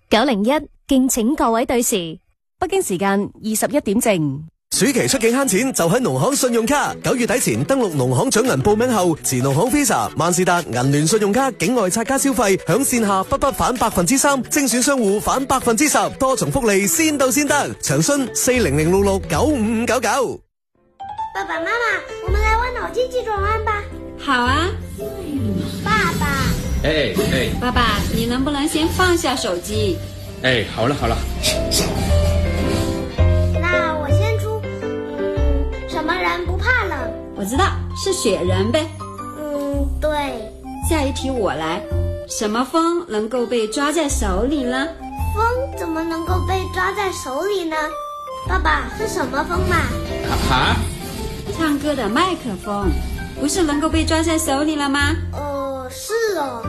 901，敬請各位對時。 北京時間21點正。 暑期出境慳錢就喺農行信用卡，9月底前登錄農行獎銀報名後，持農行 Visa、萬事達、銀聯信用卡境外刷卡消費，享線下不返3%，精選商戶返10%，多重福利先到先得。詳詢400669599。 爸爸媽媽，我們來玩腦筋急轉彎吧。 好啊。 爸爸。 爸爸，你能不能先放下手機？ 好了。 那我先出，什麼人不怕冷？ 我知道，是雪人唄。 對。 下一題我來，什麼風能夠被抓在手裡呢？ 風怎麼能夠被抓在手裡呢？爸爸，是什麼風嘛？ 唱歌的麥克風，不是能夠被抓在手裡了嗎？ 是哦。